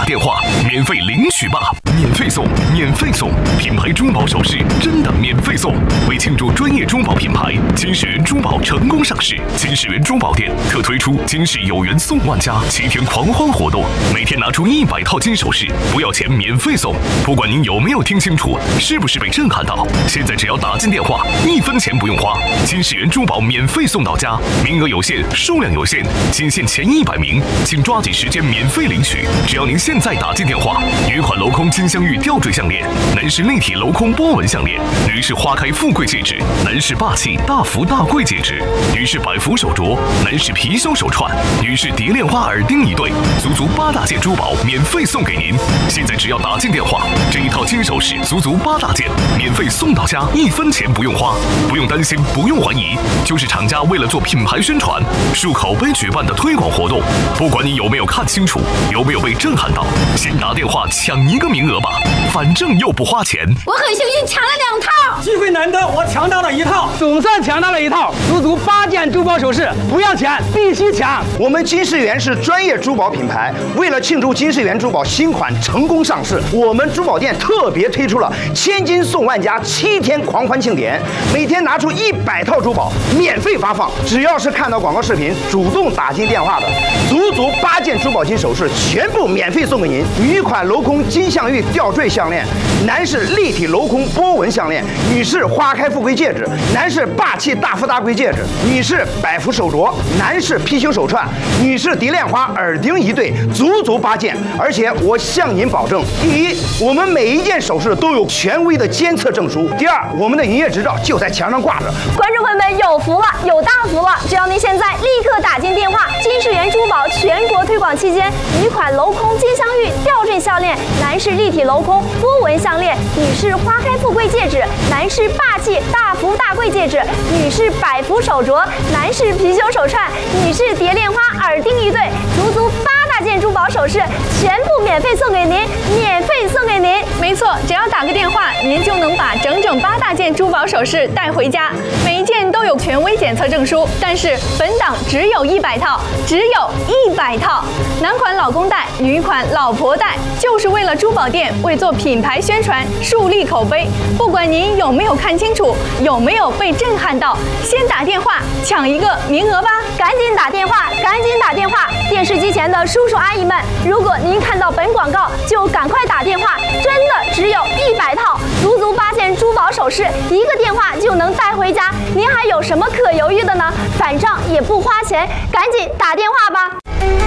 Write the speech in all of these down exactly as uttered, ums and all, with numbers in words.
电话免费领取吧！免费送，免费送，品牌珠宝首饰真的免费送！为庆祝专业珠宝品牌金世缘珠宝成功上市，金世缘珠宝店特推出金世有缘送万家七天狂欢活动，每天拿出一百套金首饰，不要钱免费送。不管您有没有听清楚，是不是被震撼到？现在只要打进电话，一分钱不用花，金世缘珠宝免费送到家，名额有限，数量有限，仅限前一百名，请抓紧时间免费领取。只要您现在打进电话，女款镂空金镶玉吊坠项链，男士立体镂空波纹项链，女士花开富贵戒指，男士霸气大福大贵戒指，女士百福手镯，男士貔貅手串，女士蝶恋花耳钉一对，足足八大件珠宝免费送给您。现在只要打进电话，这一套金首饰足足八大件，免费送到家，一分钱不用花，不用担心，不用怀疑，就是厂家为了做品牌宣传、树口碑举办的推广活动。不管你有没有看清楚，有没有被震撼到，先打电话抢一个名额吧，反正又不花钱。 我很幸运抢了两套， 机会难得，我抢到了一套， 总算抢到了一套，足足八件珠宝首饰，不要钱，必须抢！ 我们金世缘是专业珠宝品牌，为了庆祝金世缘珠宝新款成功上市，我们珠宝店特别推出了千金送万家七天狂欢庆典，每天拿出一百套珠宝免费发放，只要是看到广告视频主动打进电话的，足足八件珠宝金首饰全部免费送给您。女款镂空金镶玉吊坠项链，男士立体镂空波纹项链，女士花开富贵戒指，男士霸气大富大贵戒指，女士百福手镯，男士貔貅手串，女士蝶恋花耳钉一对，足足八件。而且我向您保证，第一，我们每一件首饰都有权威的监测证书；第二，我们的营业执照就在墙上挂着。 观众朋友们有福了，有大福了！只要您现在立刻打进电话，金世缘珠宝全国推广期间，女款镂空金镶玉吊坠项链，男士立体镂空波纹项链，女士花开富贵戒指，男士霸气大福大贵戒指，女士百福手镯，男士貔貅手串，女士蝶恋花耳钉一对，足足八大件珠宝首饰全部免费送给您，免费送给您。 没错，只要打个电话，您就能把整整八大件珠宝首饰带回家，每一件都有权威检测证书。但是本档只有一百套，只有一百套。男款老公带，女款老婆带，就是为了珠宝店为做品牌宣传、树立口碑。不管您有没有看清楚，有没有被震撼到，先打电话抢一个名额吧！ 赶紧打电话，赶紧打电话！电视机前的叔叔阿姨们，如果您看到本广告，就赶快打电话，真的只有一百套，足足八件珠宝首饰，一个电话就能带回家。您还有什么可犹豫的呢？反正也不花钱，赶紧打电话吧！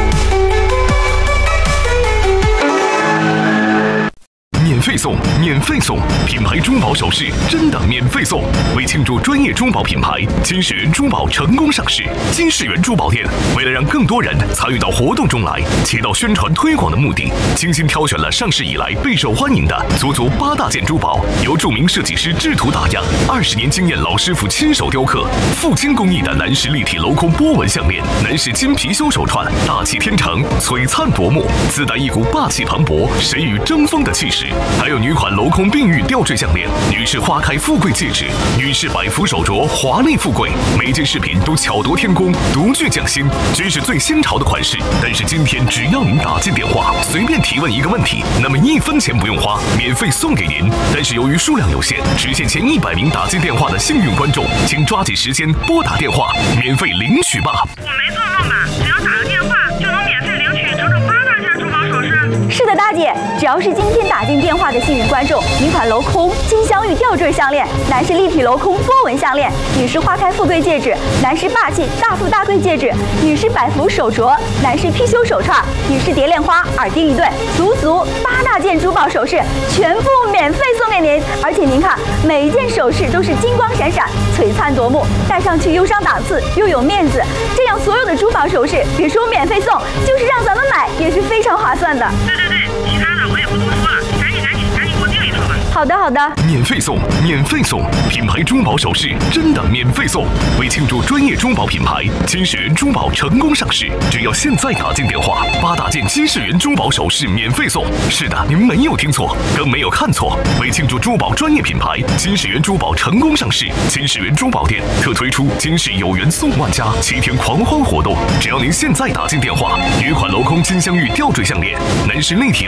免费送，免费送，品牌珠宝首饰真的免费送！为庆祝专业珠宝品牌金世缘珠宝成功上市，金世缘珠宝店为了让更多人参与到活动中来，起到宣传推广的目的，精心挑选了上市以来备受欢迎的足足八大件珠宝，由著名设计师制图打样，二十年经验老师傅亲手雕刻，富金工艺的男士立体镂空波纹项链，男士金貔貅手串，大气天成，璀璨夺目，自带一股霸气磅礴、谁与争锋的气势。还有女款镂空碧玉吊坠项链，女士花开富贵戒指，女士百福手镯，华丽富贵。每件饰品都巧夺天工，独具匠心，真是最新潮的款式。但是今天只要您打进电话，随便提问一个问题，那么一分钱不用花，免费送给您。但是由于数量有限，只限前一百名打进电话的幸运观众，请抓紧时间拨打电话，免费领取吧。 我没做梦吧？只要打个电话就能免费领取整整八大件珠宝首饰？ 是的，大姐，只要是今天打进电话的幸运观众，女款镂空金镶玉吊坠项链，男士立体镂空波纹项链，女士花开富贵戒指，男士霸气大富大贵戒指，女士百福手镯，男士貔貅手串，女士蝶恋花耳钉一对，足足八大件珠宝首饰全部免费送给您。而且您看，每一件首饰都是金光闪闪、璀璨夺目，戴上去又上档次又有面子。这样所有的珠宝首饰，别说免费送，就是让咱们买也是非常划算的。 对对对，其他的我也不多说了，赶紧赶紧赶紧给我订一套吧。 好的好的， 免费送，免费送，品牌珠宝首饰真的免费送！为庆祝专业珠宝品牌金世缘珠宝成功上市，只要现在打进电话，八大件金世缘珠宝首饰免费送。是的，您没有听错，更没有看错。为庆祝珠宝专业品牌金世缘珠宝成功上市，金世缘珠宝店特推出金世有缘送万家七天狂欢活动，只要您现在打进电话，女款镂空金镶玉吊坠项链，男士立体